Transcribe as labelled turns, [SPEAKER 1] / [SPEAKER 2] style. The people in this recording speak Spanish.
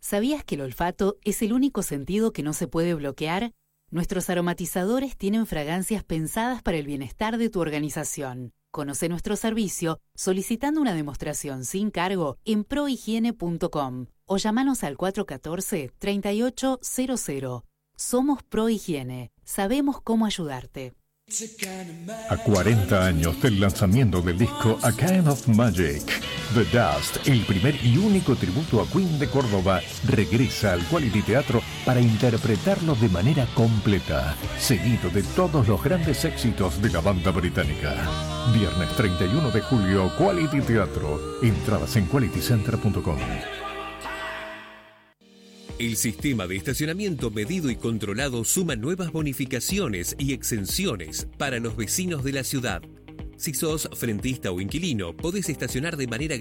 [SPEAKER 1] ¿Sabías que el olfato es el único sentido que no se puede bloquear? Nuestros aromatizadores tienen fragancias pensadas para el bienestar de tu organización. Conoce nuestro servicio solicitando una demostración sin cargo en prohigiene.com o llamanos al 414-3800. Somos ProHigiene. Sabemos cómo ayudarte.
[SPEAKER 2] A 40 años del lanzamiento del disco A Kind of Magic, The Dust, el primer y único tributo a Queen de Córdoba, regresa al Quality Teatro para interpretarlo de manera completa, seguido de todos los grandes éxitos de la banda británica. Viernes 31 de julio, Quality Teatro. Entradas en qualitycenter.com.
[SPEAKER 3] El sistema de estacionamiento medido y controlado suma nuevas bonificaciones y exenciones para los vecinos de la ciudad. Si sos frentista o inquilino, podés estacionar de manera